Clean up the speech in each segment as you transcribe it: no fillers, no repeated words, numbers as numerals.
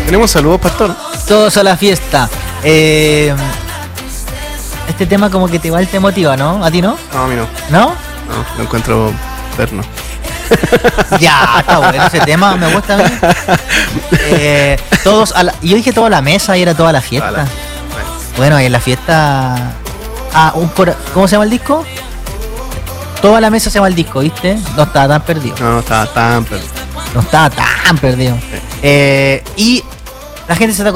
Tenemos saludos, pastor. Todos a la fiesta. Este tema como que igual te motiva, ¿no? ¿A ti no? No, a mí no. ¿No? No, lo encuentro terno. Ya, está bueno ese tema, me gusta a mí. Yo dije toda la mesa y era toda la fiesta. Bueno, y en la fiesta... ¿Cómo se llama el disco? Toda la mesa se llama el disco, ¿viste? No estaba tan perdido. No estaba tan perdido. No estaba tan perdido. Y la gente se está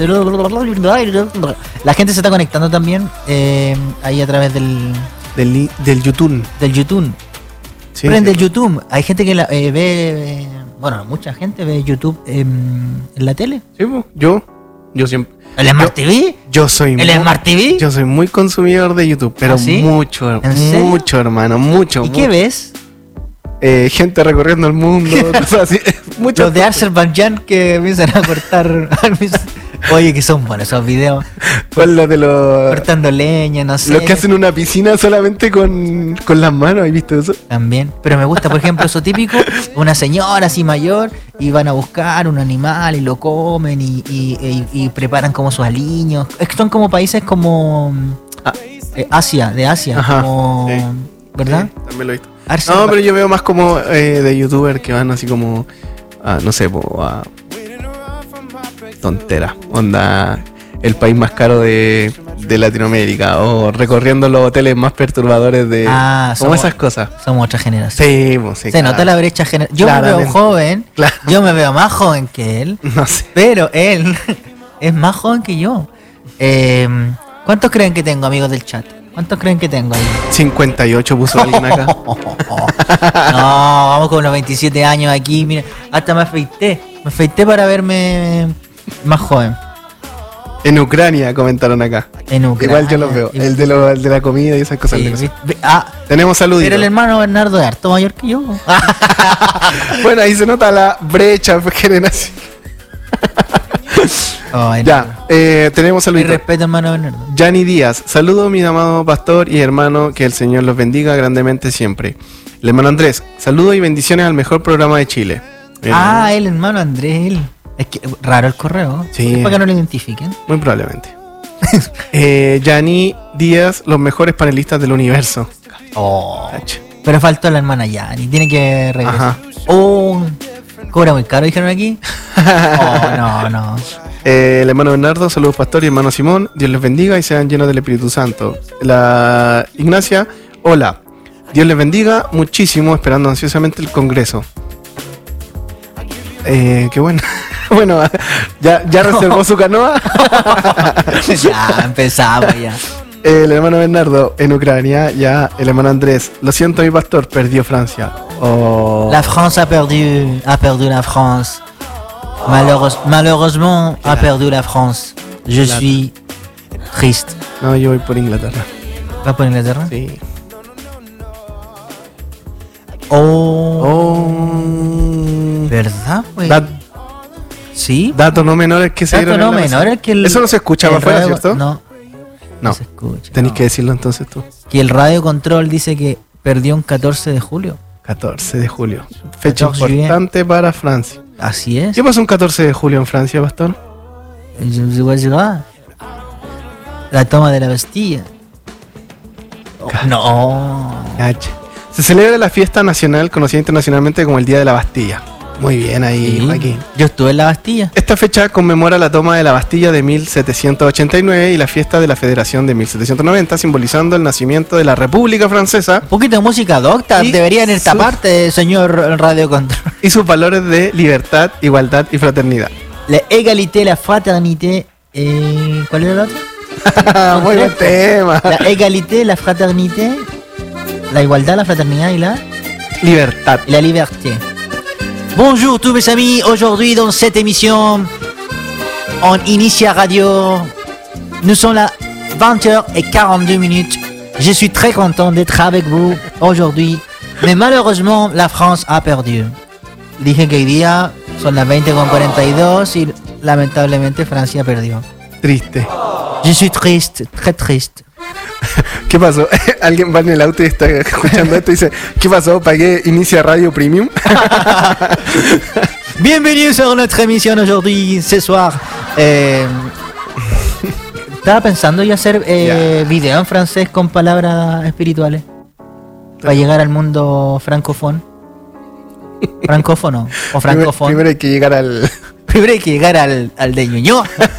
La gente se está conectando también ahí a través del YouTube. Del YouTube. Sí, Prende sí. el YouTube. Hay gente que ve... Bueno, mucha gente ve YouTube en la tele. Sí, pues, yo siempre. ¿El Smart TV? Yo soy ¿El Smart TV? Yo soy muy consumidor de YouTube, pero ¿Ah, sí? mucho, ¿En serio? mucho, hermano, mucho. ¿Y qué ves? Gente recorriendo el mundo, cosas así. Muchas Los de cosas. Azerbaiyán que empiezan a cortar. Oye, que son buenos esos videos. ¿Cuál lo de los Cortando leña, no sé. los que hacen una piscina solamente con las manos? ¿Has visto eso? También. Pero me gusta, por ejemplo, eso típico. Una señora así mayor y van a buscar un animal y lo comen y preparan como sus aliños. Es que son como países como Asia, de Asia. Ajá, Como, sí. ¿verdad? Sí, también lo he visto. Arce- No, pero yo veo más como de youtuber que van así como no sé, a tontera, onda el país más caro de Latinoamérica o recorriendo los hoteles más perturbadores de como somos- esas cosas. Somos otra generación. Sí, pues, sí, Se nota la brecha generacional. Yo me veo Claramente. joven, Claro. yo me veo más joven que él, No sé. pero él es más joven que yo. ¿Cuántos creen que tengo, amigos del chat? ¿Cuántos creen que tengo ahí? 58 puso alguien acá. No, vamos con los 27 años aquí. Mira, hasta me afeité. Me afeité para verme más joven. En Ucrania comentaron acá. En Ucrania. Igual yo los veo. El de la comida y esas cosas. Sí, Tenemos pero saluditos. el hermano Bernardo es harto mayor que yo. Bueno, ahí se nota la brecha generacional. Ay, Ya, tenemos Mi saluditos. respeto, hermano Bernardo. Yanni Díaz, saludo mi amado pastor y hermano, que el Señor los bendiga grandemente siempre. El hermano Andrés, saludo y bendiciones al mejor programa de Chile. El hermano Andrés, él. Es que raro el correo. Sí. Es para que no lo identifiquen. Muy probablemente. Yanni Díaz, los mejores panelistas del universo. Cacho. Pero faltó la hermana Yani. Tiene que regresar. Ajá. Cobra muy caro, dijeron aquí. No. El hermano Bernardo, saludos pastor y hermano Simón, Dios les bendiga y sean llenos del Espíritu Santo. La Ignacia, hola, Dios les bendiga muchísimo, esperando ansiosamente el Congreso. Qué bueno. Bueno, ya reservó su canoa. Ya, empezamos ya. El hermano Bernardo en Ucrania, ya el hermano Andrés, lo siento mi pastor, perdió Francia. Oh. La France a perdu la France. Malheureusement a perdu la France. Je suis triste. No, yo voy por Inglaterra. ¿Vas por Inglaterra? Sí. ¿Verdad, güey? Sí. Dato no menor es que se Dato dieron no en la mesa. menor es que Eso no se escucha para afuera, ¿cierto? No No. se escucha. Tenés no. que decirlo entonces tú. Que el radio control dice que perdió un 14 de julio. 14 de julio. Fecha 14 juillet. importante para Francia. Así es. ¿Qué pasó un 14 de julio en Francia, pastor? La toma de la Bastilla. No. Cacha. Se celebra la fiesta nacional conocida internacionalmente como el Día de la Bastilla. Muy bien ahí, Sí. Joaquín. Yo estuve en la Bastilla. Esta fecha conmemora la toma de la Bastilla de 1789 y la fiesta de la Federación de 1790, simbolizando el nacimiento de la República Francesa Un poquito de música docta. Y Debería en esta su- parte, señor Radio Control. y sus valores de libertad, igualdad y fraternidad. La égalité, la fraternité. ¿Cuál era el otro? Muy buen tema. La égalité, la fraternité. La igualdad, la fraternidad y la Libertad. liberté. Bonjour tous mes amis, aujourd'hui dans cette émission on Initia Radio, nous sommes là 20h42. Je suis très content d'être avec vous aujourd'hui, mais malheureusement la France a perdu. Dije que hoy día son las 20:42 y lamentablemente Francia perdió. Triste. Je suis triste, très triste. ¿Qué pasó? Alguien va en el auto y está escuchando esto y dice, ¿qué pasó? ¿Pagué Inicia Radio Premium? Bienvenidos a nuestra émission aujourd'hui, ce soir. Estaba pensando yo hacer video en francés con palabras espirituales. Para llegar al mundo francófono. Francófono o francófono. Primero hay que llegar al... Primero hay que llegar al de Ñuñoa.